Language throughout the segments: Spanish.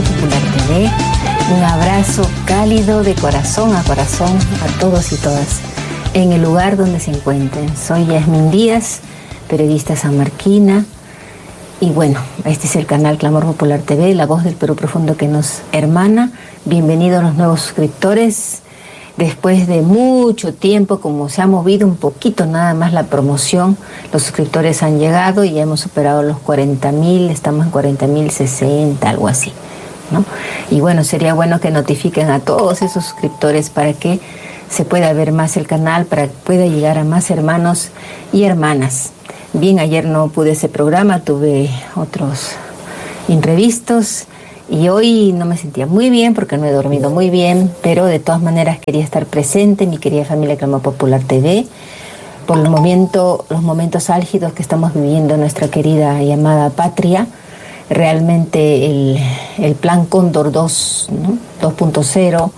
Clamor Popular TV. Un abrazo cálido de corazón a corazón a todos y todas en el lugar donde se encuentren. Soy Yasmin Díaz, periodista sanmarquina. Y bueno, este es el canal Clamor Popular TV, la voz del Perú profundo que nos hermana. Bienvenidos a los nuevos suscriptores. Después de mucho tiempo, como se ha movido un poquito nada más la promoción, los suscriptores han llegado y ya hemos superado los 40.000, estamos en 40.060, algo así, ¿no? Y bueno, sería bueno que notifiquen a todos esos suscriptores para que se pueda ver más el canal, para que pueda llegar a más hermanos y hermanas. Bien, ayer no pude ese programa, tuve otros imprevistos. Y hoy no me sentía muy bien porque no he dormido muy bien, pero de todas maneras quería estar presente, mi querida familia Clamor Popular TV, por los momentos álgidos que estamos viviendo en nuestra querida y amada patria. Realmente el plan Cóndor 2, ¿no? 2.0,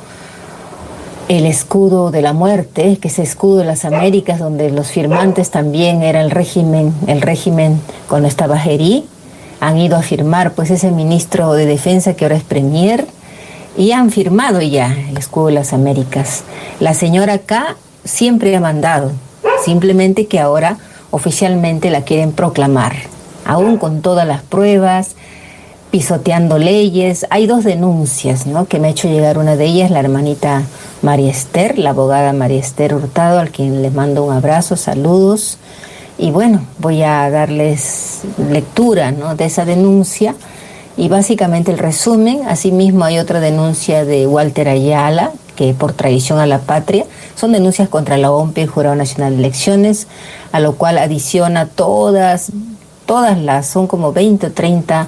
el escudo de la muerte, que es el escudo de las Américas, donde los firmantes también era el régimen cuando estaba Gerí. Han ido a firmar, pues, ese ministro de Defensa que ahora es Premier, y han firmado ya el escudo de las Américas. La señora K siempre ha mandado, simplemente que ahora oficialmente la quieren proclamar, aún con todas las pruebas, pisoteando leyes. Hay dos denuncias, ¿no?, que me ha hecho llegar. Una de ellas, la hermanita María Esther, la abogada María Esther Hurtado, al quien les mando un abrazo, saludos. Y bueno, voy a darles lectura, ¿no?, de esa denuncia y básicamente el resumen. Asimismo hay otra denuncia de Walter Ayala, que por traición a la patria, son denuncias contra la OMP y el Jurado Nacional de Elecciones, a lo cual adiciona todas las, son como 20 o 30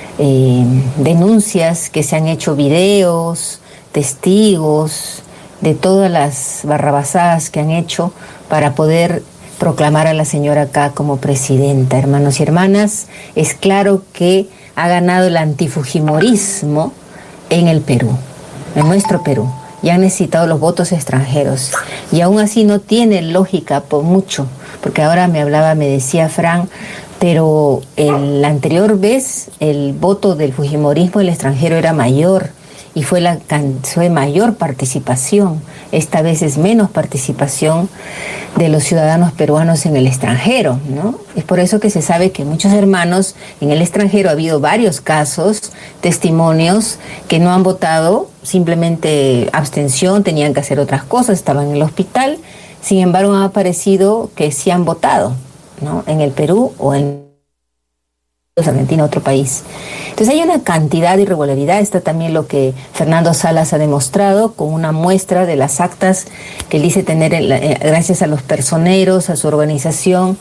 denuncias que se han hecho, videos, testigos, de todas las barrabasadas que han hecho para poder proclamar a la señora K como presidenta. Hermanos y hermanas, es claro que ha ganado el antifujimorismo en el Perú, en nuestro Perú, y han necesitado los votos extranjeros. Y aún así no tiene lógica por mucho, porque ahora me decía Fran, pero la anterior vez el voto del fujimorismo del extranjero era mayor, y fue mayor participación. Esta vez es menos participación de los ciudadanos peruanos en el extranjero, ¿no? Es por eso que se sabe que muchos hermanos en el extranjero, ha habido varios casos, testimonios, que no han votado, simplemente abstención, tenían que hacer otras cosas, estaban en el hospital. Sin embargo, ha aparecido que sí han votado, ¿no?, en el Perú o en Argentina, otro país. Entonces hay una cantidad de irregularidad. Está también lo que Fernando Salas ha demostrado con una muestra de las actas que él dice tener, gracias a los personeros, a su organización,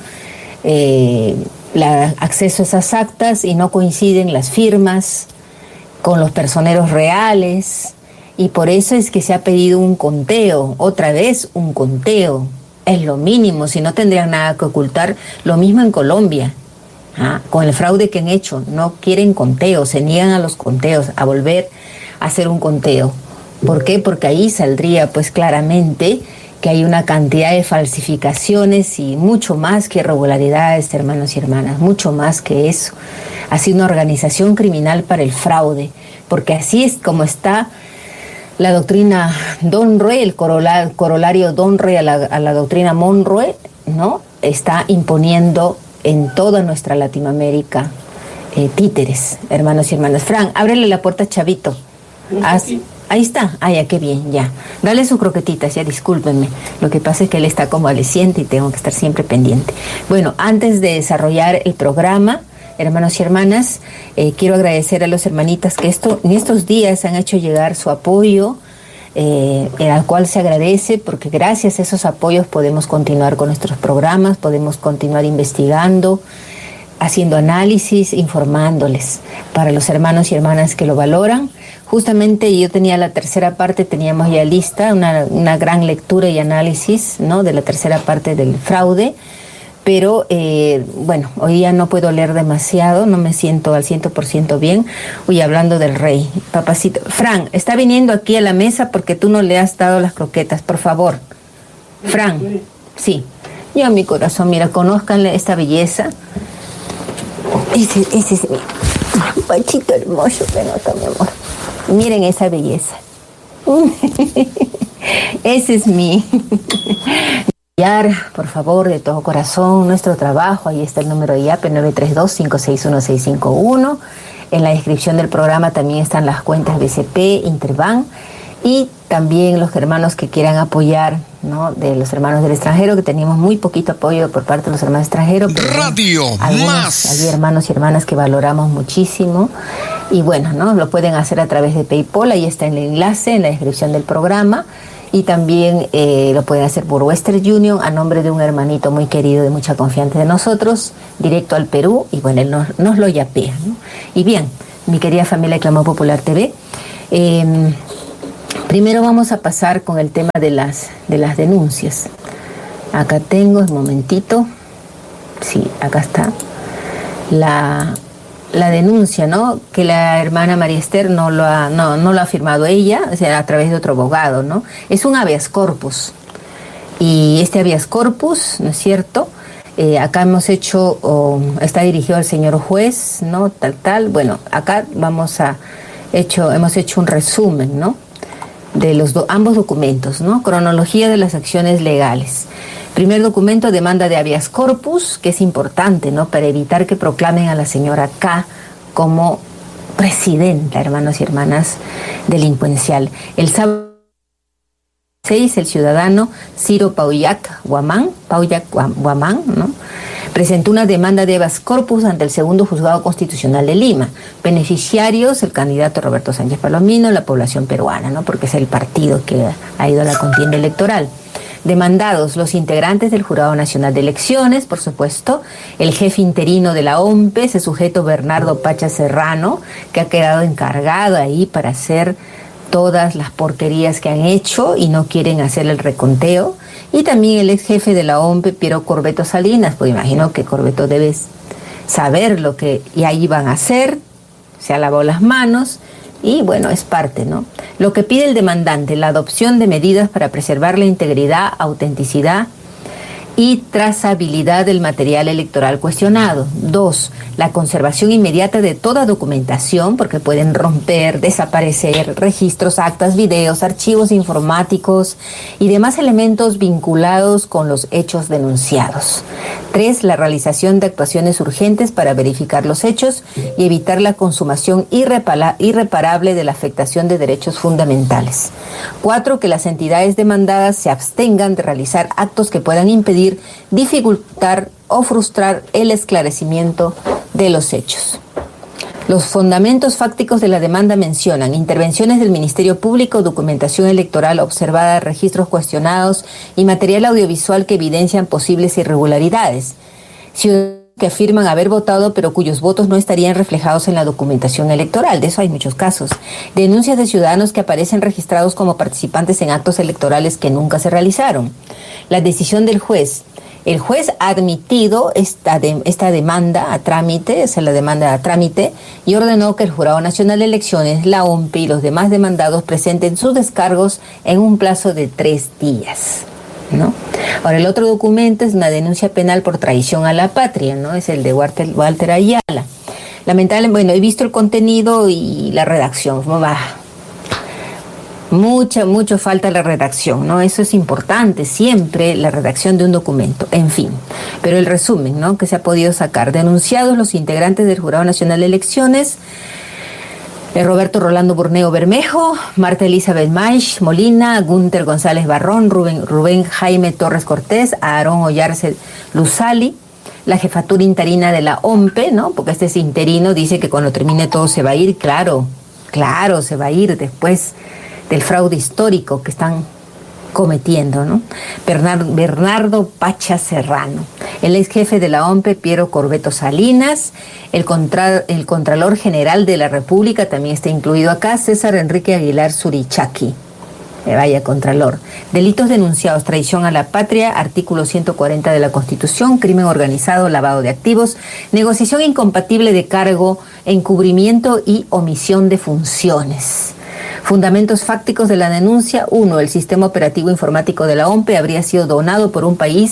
acceso a esas actas, y no coinciden las firmas con los personeros reales, y por eso es que se ha pedido un conteo, otra vez un conteo. Es lo mínimo, si no tendrían nada que ocultar. Lo mismo en Colombia. Con el fraude que han hecho, no quieren conteo, se niegan a los conteos, a volver a hacer un conteo. ¿Por qué? Porque ahí saldría pues claramente que hay una cantidad de falsificaciones y mucho más que irregularidades, hermanos y hermanas, mucho más que eso. Ha sido una organización criminal para el fraude, porque así es como está la doctrina Donroe, el corolario Donroe a la doctrina Monroe, ¿no? Está imponiendo en toda nuestra Latinoamérica títeres, hermanos y hermanas. Fran, ábrele la puerta a Chavito. Ahí está. Ya, qué bien, ya. Dale sus croquetitas, ya, discúlpenme. Lo que pasa es que él está convaleciente y tengo que estar siempre pendiente. Bueno, antes de desarrollar el programa, hermanos y hermanas, quiero agradecer a los hermanitas que en estos días han hecho llegar su apoyo, al cual se agradece, porque gracias a esos apoyos podemos continuar con nuestros programas, podemos continuar investigando, haciendo análisis, informándoles. Para los hermanos y hermanas que lo valoran, justamente yo tenía la tercera parte, teníamos ya lista una gran lectura y análisis, ¿no?, de la tercera parte del fraude. Pero bueno, hoy día no puedo leer demasiado, no me siento al 100% bien. Uy, hablando del rey, papacito. Fran, está viniendo aquí a la mesa porque tú no le has dado las croquetas, por favor. Fran, sí. Yo, mi corazón, mira, conózcanle esta belleza. Ese es Pachito hermoso, ven acá, mi amor. Miren esa belleza. Ese es mi... Por favor, de todo corazón, nuestro trabajo. Ahí está el número de IAPE, 932-561-651. En la descripción del programa también están las cuentas BCP, Interbank, y también los hermanos que quieran apoyar, ¿no? De los hermanos del extranjero, que tenemos muy poquito apoyo por parte de los hermanos extranjeros. Pero Radio Más. Hay hermanos y hermanas que valoramos muchísimo. Y bueno, ¿no? Lo pueden hacer a través de PayPal. Ahí está el enlace en la descripción del programa. Y también lo pueden hacer por Western Union a nombre de un hermanito muy querido, de mucha confianza de nosotros, directo al Perú, y bueno, él nos lo yapea, ¿no? Y bien, mi querida familia de Clamor Popular TV, primero vamos a pasar con el tema de las denuncias. Acá tengo, un momentito, sí, acá está, la denuncia, ¿no? Que la hermana María Esther no lo ha firmado ella, o sea, a través de otro abogado, ¿no? Es un habeas corpus. Y este habeas corpus, ¿no es cierto? Acá hemos hecho, está dirigido al señor juez, ¿no? Tal. Bueno, acá hemos hecho un resumen, ¿no? De ambos documentos, ¿no? Cronología de las acciones legales. Primer documento, demanda de habeas corpus, que es importante, ¿no? Para evitar que proclamen a la señora K como presidenta, hermanos y hermanas, delincuencial. El sábado 6, el ciudadano Ciro Pauyac Guamán, ¿no? Presentó una demanda de habeas corpus ante el segundo juzgado constitucional de Lima. Beneficiarios, el candidato Roberto Sánchez Palomino, la población peruana, ¿no? Porque es el partido que ha ido a la contienda electoral. Demandados, los integrantes del Jurado Nacional de Elecciones, por supuesto, el jefe interino de la OMPE, ese sujeto Bernardo Pacha Serrano, que ha quedado encargado ahí para hacer todas las porquerías que han hecho y no quieren hacer el reconteo, y también el ex jefe de la OMPE, Piero Corbeto Salinas, pues imagino que Corbeto debe saber lo que ya iban a hacer, se ha lavado las manos. Y bueno, es parte, ¿no? Lo que pide el demandante, la adopción de medidas para preservar la integridad, autenticidad y trazabilidad del material electoral cuestionado. 2, la conservación inmediata de toda documentación, porque pueden romper, desaparecer registros, actas, videos, archivos informáticos y demás elementos vinculados con los hechos denunciados. 3, la realización de actuaciones urgentes para verificar los hechos y evitar la consumación irreparable de la afectación de derechos fundamentales. 4, que las entidades demandadas se abstengan de realizar actos que puedan impedir, dificultar o frustrar el esclarecimiento de los hechos. Los fundamentos fácticos de la demanda mencionan intervenciones del Ministerio Público, documentación electoral observada, registros cuestionados y material audiovisual que evidencian posibles irregularidades. Ciudadanos que afirman haber votado pero cuyos votos no estarían reflejados en la documentación electoral. De eso hay muchos casos. Denuncias de ciudadanos que aparecen registrados como participantes en actos electorales que nunca se realizaron. La decisión del juez. El juez ha admitido esta demanda a trámite, la demanda a trámite, y ordenó que el Jurado Nacional de Elecciones, la OMPE y los demás demandados presenten sus descargos en un plazo de 3 días. ¿No? Ahora, el otro documento es una denuncia penal por traición a la patria, ¿no? Es el de Walter Ayala. Lamentable, bueno, he visto el contenido y la redacción, mucho falta la redacción, ¿no? Eso es importante, siempre la redacción de un documento, en fin. Pero el resumen, ¿no? Que se ha podido sacar. Denunciados los integrantes del Jurado Nacional de Elecciones, Roberto Rolando Borneo Bermejo, Marta Elizabeth Maish Molina, Gunter González Barrón, Rubén Jaime Torres Cortés, Aarón Ollarse Luzali, la jefatura interina de la OMPE, ¿no? Porque este es interino, dice que cuando termine todo se va a ir, claro, se va a ir después del fraude histórico que están cometiendo, ¿no? Bernardo Pacha Serrano, el ex jefe de la OMPE, Piero Corbeto Salinas, el Contralor General de la República, también está incluido acá, César Enrique Aguilar Surichaki, vaya Contralor. Delitos denunciados, traición a la patria, artículo 140 de la Constitución, crimen organizado, lavado de activos, negociación incompatible de cargo, encubrimiento y omisión de funciones. Fundamentos fácticos de la denuncia. 1. El sistema operativo informático de la OMPE habría sido donado por un país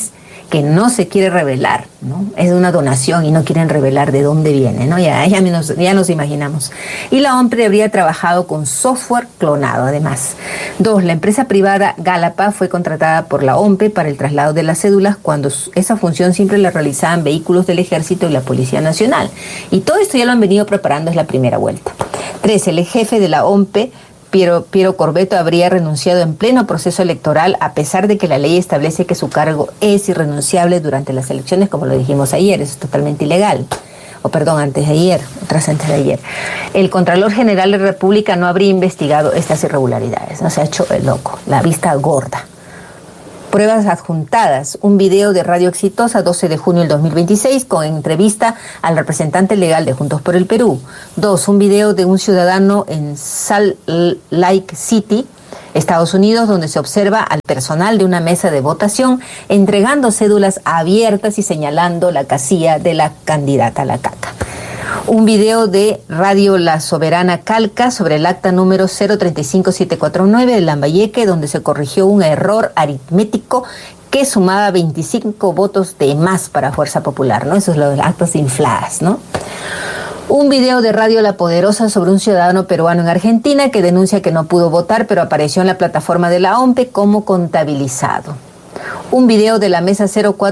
que no se quiere revelar, ¿no? Es una donación y no quieren revelar de dónde viene, ¿no? Ya nos imaginamos. Y la OMPE habría trabajado con software clonado, además. 2. La empresa privada Galapa fue contratada por la OMPE para el traslado de las cédulas cuando esa función siempre la realizaban vehículos del Ejército y la Policía Nacional. Y todo esto ya lo han venido preparando, es la primera vuelta. 3. El jefe de la OMPE, Piero Corbeto, habría renunciado en pleno proceso electoral, a pesar de que la ley establece que su cargo es irrenunciable durante las elecciones, como lo dijimos ayer. Eso es totalmente ilegal. Antes de ayer, otras antes de ayer. El Contralor General de la República no habría investigado estas irregularidades. No se ha hecho el loco, la vista gorda. Pruebas adjuntadas, un video de Radio Exitosa, 12 de junio del 2026, con entrevista al representante legal de Juntos por el Perú. 2, un video de un ciudadano en Salt Lake City, Estados Unidos, donde se observa al personal de una mesa de votación entregando cédulas abiertas y señalando la casilla de la candidata a la caca. Un video de Radio La Soberana Calca sobre el acta número 035749 de Lambayeque, donde se corrigió un error aritmético que sumaba 25 votos de más para Fuerza Popular, ¿no? Eso es lo de las actas infladas, ¿no? Un video de Radio La Poderosa sobre un ciudadano peruano en Argentina que denuncia que no pudo votar, pero apareció en la plataforma de la OMPE como contabilizado. Un video de la mesa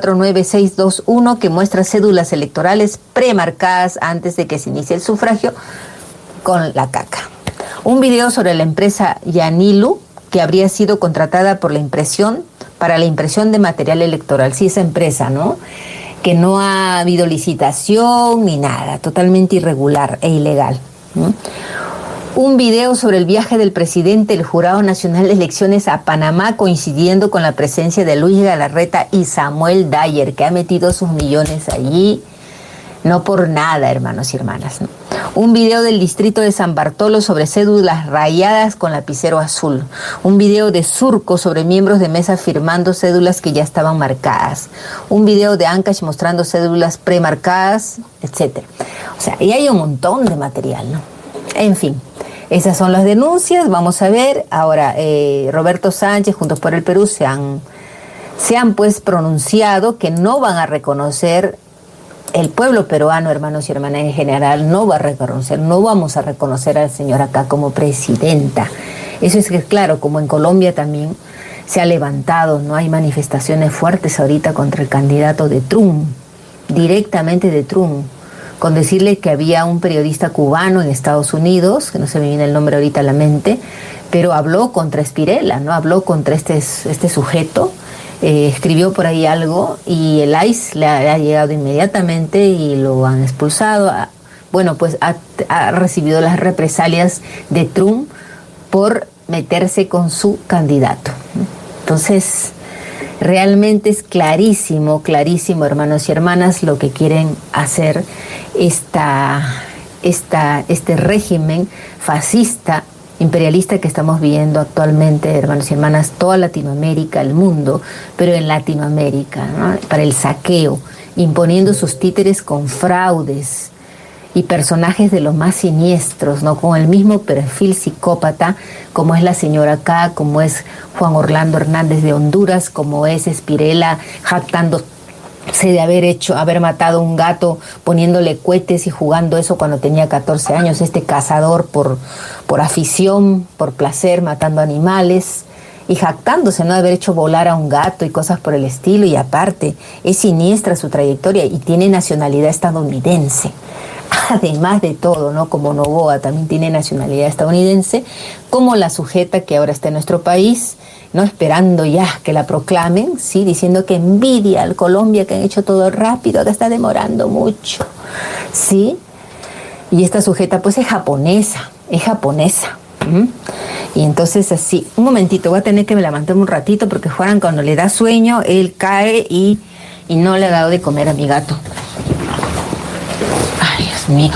049621 que muestra cédulas electorales premarcadas antes de que se inicie el sufragio con la caca. Un video sobre la empresa Yanilu, que habría sido contratada para la impresión de material electoral. Sí, esa empresa, ¿no? Que no ha habido licitación ni nada, totalmente irregular e ilegal, ¿no? Un video sobre el viaje del presidente del Jurado Nacional de Elecciones a Panamá, coincidiendo con la presencia de Luis Galarreta y Samuel Dyer, que ha metido sus millones allí, no por nada, hermanos y hermanas, ¿no? Un video del distrito de San Bartolo sobre cédulas rayadas con lapicero azul. Un video de Surco sobre miembros de mesa firmando cédulas que ya estaban marcadas. Un video de Ancash mostrando cédulas premarcadas, etc. O sea, y hay un montón de material, ¿no? En fin. Esas son las denuncias. Vamos a ver. Ahora, Roberto Sánchez, Juntos por el Perú, se han pues pronunciado que no van a reconocer, el pueblo peruano, hermanos y hermanas en general, no vamos a reconocer al señor acá como presidenta. Eso es que, claro, como en Colombia también se ha levantado, no hay manifestaciones fuertes ahorita contra el candidato de Trump, directamente de Trump, con decirle que había un periodista cubano en Estados Unidos, que no se me viene el nombre ahorita a la mente, pero habló contra Spirella, ¿no? Habló contra este sujeto, escribió por ahí algo y el ICE le ha llegado inmediatamente y lo han expulsado. Pues ha recibido las represalias de Trump por meterse con su candidato. Entonces, realmente es clarísimo, hermanos y hermanas, lo que quieren hacer este régimen fascista, imperialista que estamos viendo actualmente, hermanos y hermanas, toda Latinoamérica, el mundo, pero en Latinoamérica, ¿no? Para el saqueo, imponiendo sus títeres con fraudes y personajes de los más siniestros, ¿no? Con el mismo perfil psicópata, como es la señora K, como es Juan Orlando Hernández de Honduras, como es Spirella, jactándose de haber matado a un gato, poniéndole cohetes y jugando eso cuando tenía 14 años, este cazador por afición, por placer, matando animales, y jactándose, ¿no?, de haber hecho volar a un gato y cosas por el estilo, y aparte, es siniestra su trayectoria y tiene nacionalidad estadounidense. Además de todo, ¿no? Como Noboa también tiene nacionalidad estadounidense, como la sujeta que ahora está en nuestro país, ¿no? Esperando ya que la proclamen, ¿sí? Diciendo que envidia al Colombia, que han hecho todo rápido, que está demorando mucho, ¿sí? Y esta sujeta pues es japonesa. Y entonces así, un momentito, voy a tener que me levantarme un ratito porque Juan, cuando le da sueño, él cae y no le ha dado de comer a mi gato. Ay, Dios mío.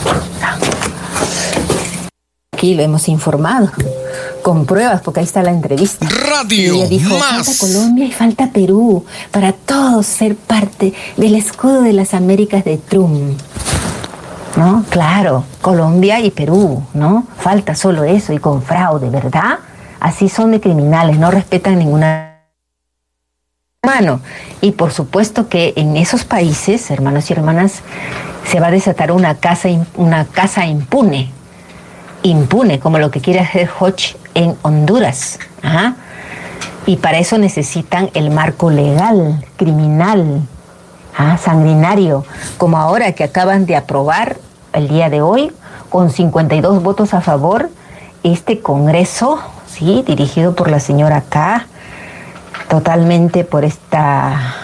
Aquí lo hemos informado con pruebas, porque ahí está la entrevista. Radio y ella dijo, Más. Falta Colombia y falta Perú para todos ser parte del escudo de las Américas de Trump, ¿no? Claro, Colombia y Perú, ¿no? Falta solo eso, y con fraude, ¿verdad? Así son de criminales, no respetan ninguna humano. Y por supuesto que en esos países, hermanos y hermanas, se va a desatar una casa impune, como lo que quiere hacer Hodge en Honduras. Ajá. Y para eso necesitan el marco legal, criminal, sanguinario, como ahora que acaban de aprobar el día de hoy, con 52 votos a favor, este Congreso, ¿sí?, dirigido por la señora K, totalmente por esta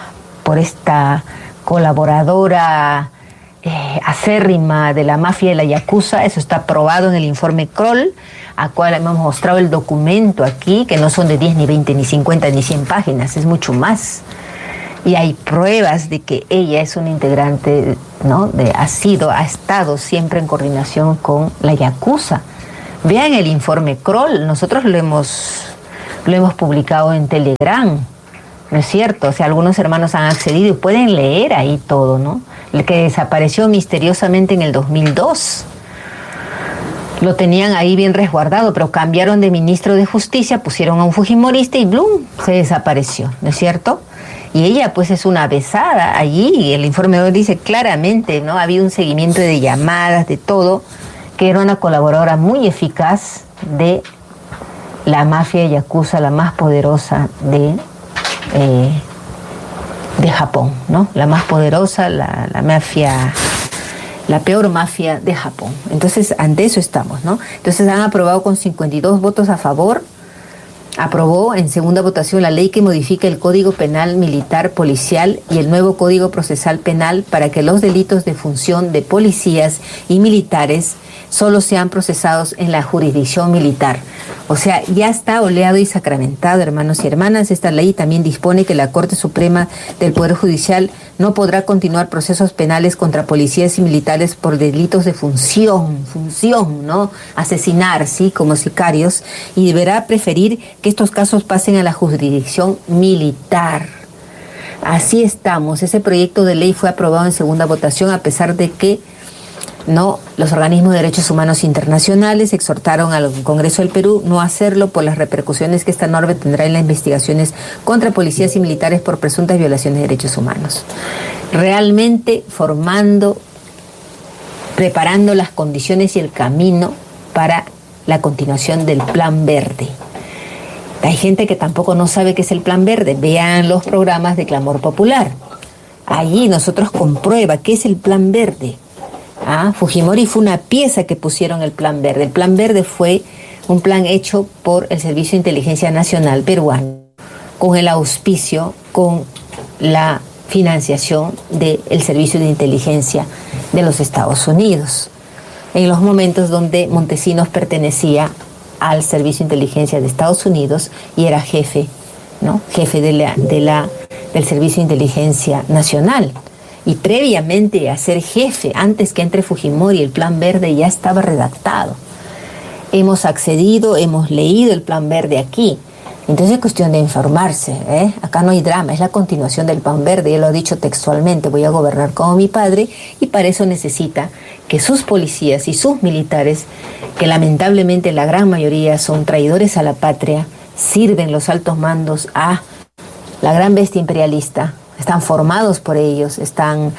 colaboradora acérrima de la mafia de la Yakuza. Eso está aprobado en el informe Kroll, a cual hemos mostrado el documento aquí, que no son de 10, ni 20, ni 50, ni 100 páginas, es mucho más. Y hay pruebas de que ella es una integrante, ¿no?, ha estado siempre en coordinación con la Yakuza. Vean el informe Kroll, nosotros lo hemos publicado en Telegram, ¿no es cierto? O sea, algunos hermanos han accedido y pueden leer ahí todo, ¿no? El que desapareció misteriosamente en el 2002. Lo tenían ahí bien resguardado, pero cambiaron de ministro de Justicia, pusieron a un fujimorista y ¡blum!, se desapareció, ¿no es cierto? Y ella pues es una avesada allí, y el informe dice claramente, ¿no? Ha habido un seguimiento de llamadas, de todo, que era una colaboradora muy eficaz de la mafia yakuza, la más poderosa de Japón, ¿no? La más poderosa, la mafia, la peor mafia de Japón. Entonces, ante eso estamos, ¿no? Entonces han aprobado con 52 votos a favor. Aprobó en segunda votación la ley que modifica el Código Penal Militar Policial y el nuevo Código Procesal Penal para que los delitos de función de policías y militares solo sean procesados en la jurisdicción militar. O sea, ya está oleado y sacramentado, hermanos y hermanas. Esta ley también dispone que la Corte Suprema del Poder Judicial no podrá continuar procesos penales contra policías y militares por delitos de función, ¿no? Asesinar, sí, como sicarios, y deberá preferir que estos casos pasen a la jurisdicción militar. Así estamos. Ese proyecto de ley fue aprobado en segunda votación, a pesar de que los organismos de derechos humanos internacionales exhortaron al Congreso del Perú no hacerlo por las repercusiones que esta norma tendrá en las investigaciones contra policías y militares por presuntas violaciones de derechos humanos. Realmente preparando las condiciones y el camino para la continuación del Plan Verde. Hay gente que tampoco no sabe qué es el Plan Verde. Vean los programas de Clamor Popular. Allí nosotros comprueba qué es el Plan Verde. Fujimori fue una pieza que pusieron el Plan Verde. El Plan Verde fue un plan hecho por el Servicio de Inteligencia Nacional peruano, con el auspicio, con la financiación del Servicio de Inteligencia de los Estados Unidos, en los momentos donde Montesinos pertenecía al Servicio de Inteligencia de Estados Unidos y era jefe del Servicio de Inteligencia Nacional. Y previamente a ser jefe, antes que entre Fujimori, el Plan Verde ya estaba redactado. Hemos accedido, hemos leído el Plan Verde aquí. Entonces es cuestión de informarse, Acá no hay drama, es la continuación del Plan Verde. Él lo ha dicho textualmente: voy a gobernar como mi padre, y para eso necesita que sus policías y sus militares, que lamentablemente la gran mayoría son traidores a la patria, sirven los altos mandos a la gran bestia imperialista, están formados por ellos, están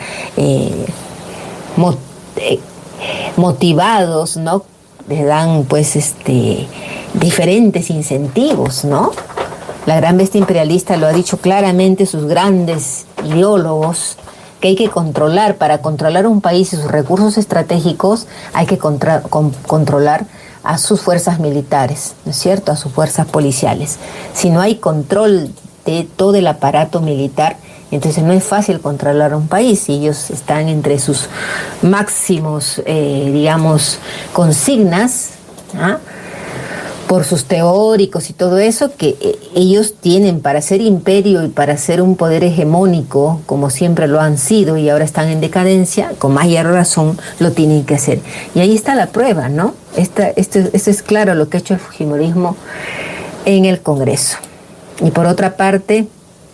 motivados, ¿no? Les dan diferentes incentivos, ¿no? La gran bestia imperialista lo ha dicho claramente sus grandes ideólogos, que hay que controlar. Para controlar un país y sus recursos estratégicos hay que controlar a sus fuerzas militares, ¿no es cierto?, a sus fuerzas policiales. Si no hay control de todo el aparato militar, entonces no es fácil controlar un país, y ellos están entre sus máximos, consignas, por sus teóricos y todo eso, que ellos tienen para ser imperio y para ser un poder hegemónico, como siempre lo han sido y ahora están en decadencia, con mayor razón lo tienen que hacer. Y ahí está la prueba, ¿no? Esto es claro lo que ha hecho el fujimorismo en el Congreso. Y por otra parte,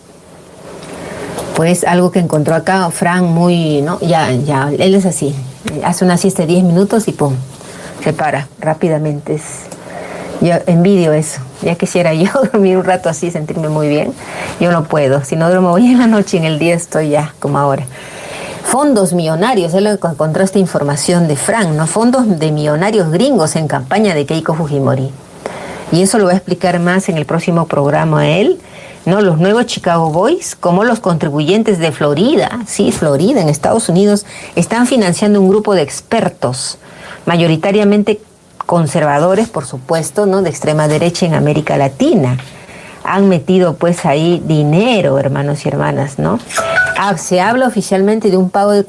pues algo que encontró acá Fran muy, ¿no? Ya, él es así, hace una siesta de 10 minutos y pum, se para rápidamente. Yo envidio eso, Ya quisiera yo dormir un rato así, sentirme muy bien. Yo no puedo. Si no duermo hoy en la noche, en el día estoy ya como ahora. Fondos millonarios, es lo que encontró esta información de Fran, ¿no? Fondos de millonarios gringos en campaña de Keiko Fujimori. Y eso lo va a explicar más en el próximo programa él, ¿no? Los nuevos Chicago Boys, como los contribuyentes de Florida, sí, Florida, en Estados Unidos, están financiando un grupo de expertos, mayoritariamente conservadores, por supuesto, ¿no? De extrema derecha en América Latina. Han metido pues ahí dinero, hermanos y hermanas, ¿no? Se habla oficialmente de un pago de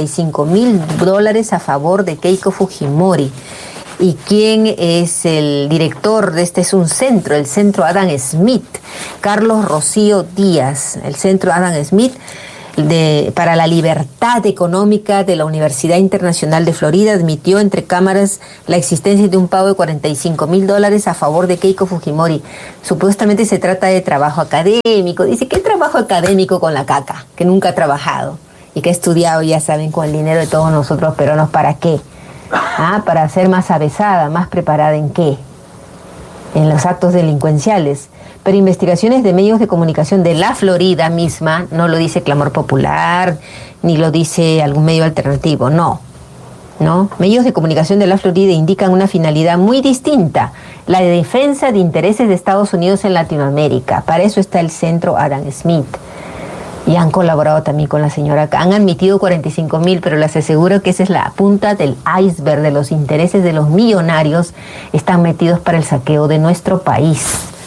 $45,000 a favor de Keiko Fujimori. ¿Y quién es el director de este? Es un centro, el Centro Adam Smith, Carlos Rocío Díaz, el Centro Adam Smith para la Libertad Económica de la Universidad Internacional de Florida admitió entre cámaras la existencia de un pago de $45,000 a favor de Keiko Fujimori. Supuestamente se trata de trabajo académico. Dice, ¿qué trabajo académico con la caca? Que nunca ha trabajado y que ha estudiado, ya saben, con el dinero de todos nosotros peruanos. ¿Para qué? Para ser más avesada, más preparada ¿en qué? En los actos delincuenciales. Pero investigaciones de medios de comunicación de la Florida misma, no lo dice Clamor Popular, ni lo dice algún medio alternativo, no. Medios de comunicación de la Florida indican una finalidad muy distinta, la de defensa de intereses de Estados Unidos en Latinoamérica. Para eso está el Centro Adam Smith. Y han colaborado también con la señora. Han admitido 45,000, pero les aseguro que esa es la punta del iceberg de los intereses de los millonarios. Están metidos para el saqueo de nuestro país.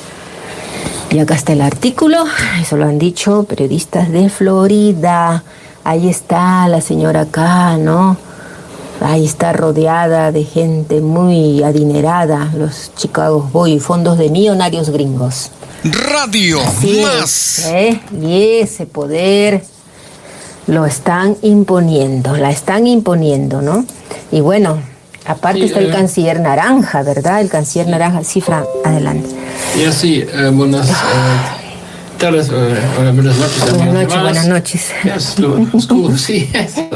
Y acá está el artículo, eso lo han dicho periodistas de Florida. Ahí está la señora acá, ¿no? Ahí está rodeada de gente muy adinerada, los Chicago Boys, fondos de millonarios gringos. Radio Así Más. Y ese poder lo están imponiendo, la están imponiendo, ¿no? Y bueno, aparte está el canciller naranja, ¿verdad? El canciller naranja. Sí, Fran, adelante. Ya sí, buenas tardes, buenas noches. Buenas noches. Sí.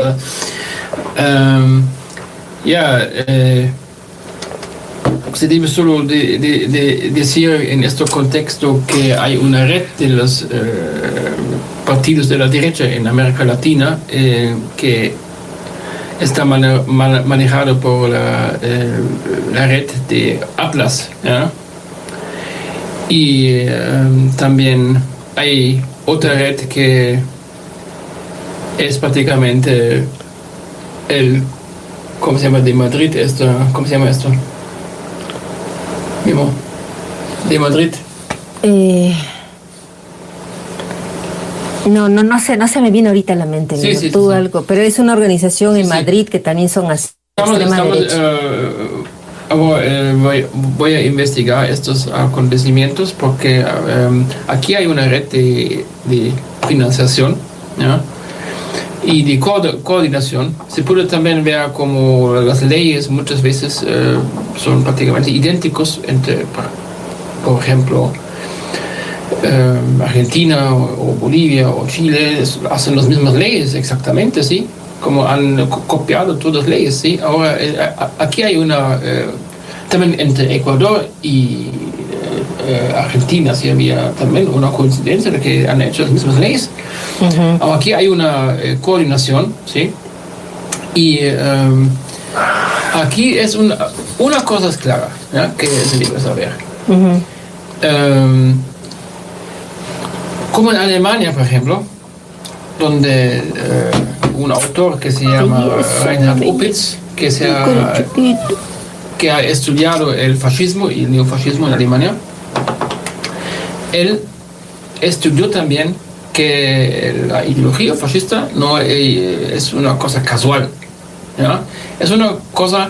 Se debe solo de decir en este contexto que hay una red de los partidos de la derecha en América Latina que está manejado por la red de Atlas, ¿ya? Y también hay otra red que es prácticamente ¿cómo se llama? De Madrid, ¿cómo se llama esto? Mismo, de Madrid. No se me viene ahorita a la mente. Sí. Algo, pero es una organización en Madrid que también son así. Voy a investigar estos acontecimientos porque aquí hay una red de financiación, ¿ya? Y de coordinación. Se puede también ver como las leyes muchas veces son prácticamente idénticos entre, por ejemplo, Argentina o Bolivia o Chile hacen las mismas leyes exactamente, ¿sí? Como han copiado todas las leyes, ¿sí? Ahora, aquí hay una, también entre Ecuador y Argentina, sí había también una coincidencia de que han hecho las mismas leyes. Uh-huh. Ahora, aquí hay una coordinación, ¿sí? Y aquí es una cosa es clara, ¿ya? Que se debe saber. Uh-huh. Como en Alemania, por ejemplo, donde un autor que se llama Reinhard Opitz, que ha estudiado el fascismo y el neofascismo en Alemania, él estudió también que la ideología fascista no es una cosa casual, ¿ya? Es una cosa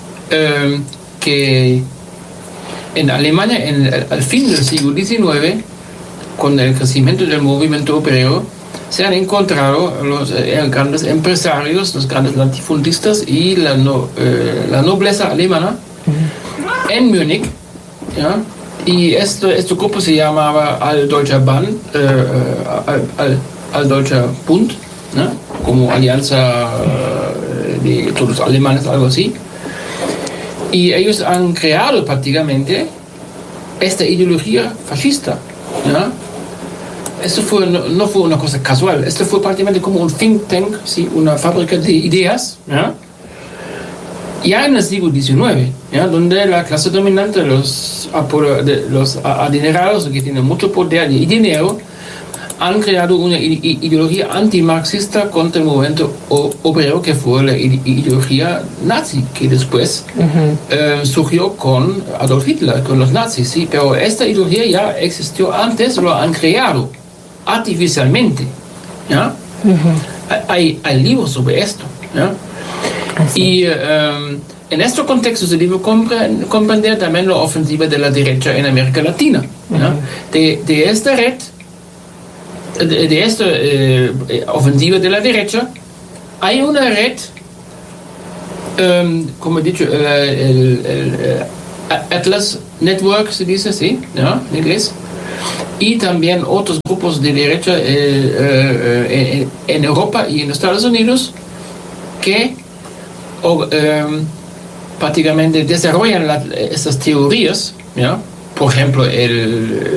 que en Alemania al fin del siglo XIX, con el crecimiento del movimiento obrero, se han encontrado los grandes empresarios, los grandes latifundistas y la nobleza alemana en Múnich, ¿ya? Y este grupo se llamaba Alldeutscher Bund, ¿no? Como alianza de todos los alemanes, algo así. Y ellos han creado prácticamente esta ideología fascista, ¿ya? Esto no fue una cosa casual, esto fue prácticamente como un think tank, ¿sí? Una fábrica de ideas, ¿ya? Ya en el siglo XIX, ¿ya? Donde la clase dominante, los adinerados que tienen mucho poder y dinero, han creado una ideología antimarxista contra el movimiento obrero, que fue la ideología nazi, que después surgió con Adolf Hitler, con los nazis, ¿sí? Pero esta ideología ya existió antes, lo han creado artificialmente, ¿ya? Hay libros sobre esto, ¿ya? Y en este contexto se debe comprender también la ofensiva de la derecha en América Latina, ¿ya? De esta red, de esta ofensiva de la derecha, hay una red, como he dicho, el Atlas Network se dice, ¿sí? ¿No? En inglés. Y también otros grupos de derecha en Europa y en Estados Unidos que prácticamente desarrollan estas teorías, ¿ya? Por ejemplo,